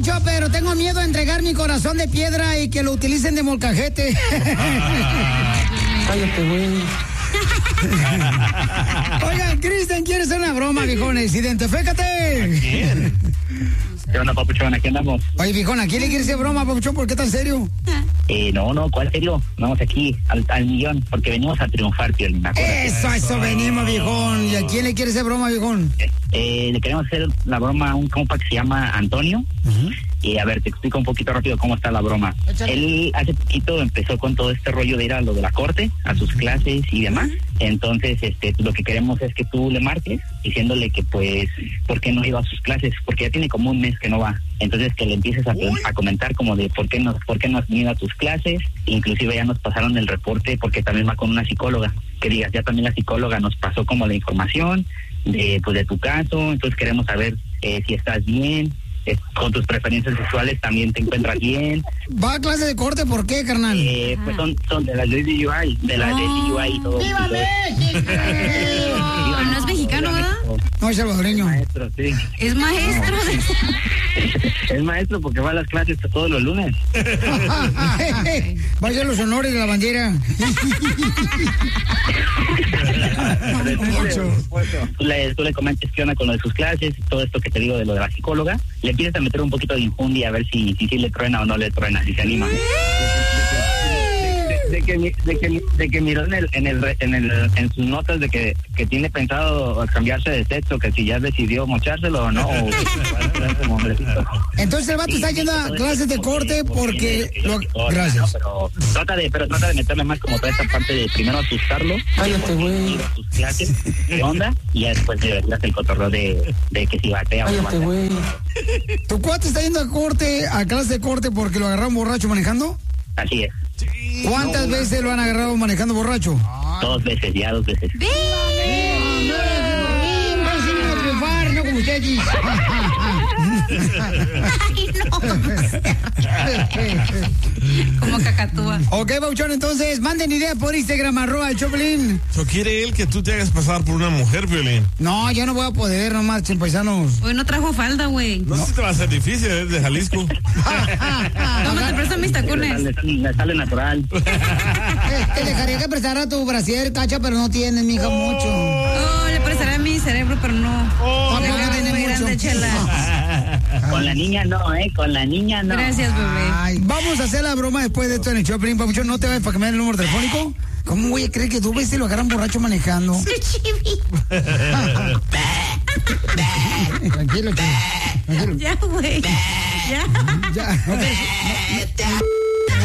dicho, pero tengo miedo de entregar mi corazón de piedra y que lo utilicen de molcajete. Cállate, güey. Oigan, Cristian, quiere hacer una broma, viejones. Identifícate. ¿Quién? ¿Qué onda, papuchón? Aquí andamos. Oye, viejón, ¿a quién le quieres hacer broma, papuchón? ¿Por qué tan serio? No, ¿cuál serio? Vamos aquí al millón, porque venimos a triunfar, Piolín. Eso venimos, viejón. ¿Y a quién le quieres hacer broma, viejón? Le queremos hacer la broma a un compa que se llama Antonio. Y a ver, te explico un poquito rápido cómo está la broma. Échale. Él hace poquito empezó con todo este rollo de ir a lo de la corte, a sus clases y demás. Entonces, lo que queremos es que tú le marques diciéndole que, pues, ¿por qué no iba a sus clases? Porque ya tiene como un mes que no va. Entonces, que le empieces a comentar como de por qué no has venido a tus clases. Inclusive ya nos pasaron el reporte porque también va con una psicóloga. Que digas, ya también la psicóloga nos pasó como la información de tu caso. Entonces, queremos saber si estás bien. Con tus preferencias sexuales también te encuentras bien. ¿Va a clase de corte? ¿Por qué, carnal? Pues son de la DUI, de la DUI y todo. ¡Viva México! No es mexicano, ¿verdad? No, es salvadoreño. Maestro, sí. Es maestro. Es maestro porque va a las clases todos los lunes. Vaya los honores de la bandera. Tú le comentes qué onda con lo de sus clases, todo esto que te digo de lo de la psicóloga. Le empiezas a meter un poquito de injundia a ver si le truena o no le truena, si se anima. De que miró en sus notas de que tiene pensado cambiarse de sexo, que si ya decidió mochárselo o no. Entonces el vato está yendo a clases de corte porque... Gracias. No, pero trata de meterle más como toda esta parte de primero asustarlo. Cállate, güey. Tus clases, ¿qué onda? Y ya después le das el cotorreo de que si batea o no Cállate, batea. güey. ¿Tu cuate está yendo a clase de corte porque lo agarraron borracho manejando? Así es. ¿Cuántas veces lo han agarrado manejando borracho? 2 veces. No como ustedes. Ay, no. Como cacatúa. Ok, Bauchón, entonces manden ideas por Instagram, @Choplin. ¿Quiere él que tú te hagas pasar por una mujer, Violín? No, yo no voy a poder, nomás, paisanos. Hoy no trajo falda, güey. No sé si te va a ser difícil, es de Jalisco. Toma, te prestan mis tacones. Le sale natural. Te dejaría que prestara tu brasier, cacha, pero no tienes, mija, mucho. Oh, le prestaré mi cerebro, pero no. Tampoco Déjame tiene muy mucho. grande, chela. Con la niña no, con la niña no. Gracias, bebé. Ay, vamos a hacer la broma después de esto en el Choplin, Papuchón. No te vayas para que me den el número telefónico. ¿Cómo voy a creer que 2 veces lo agarran borracho manejando? Tranquilo, chico. Tranquilo. Ya, güey. Ya. Ya,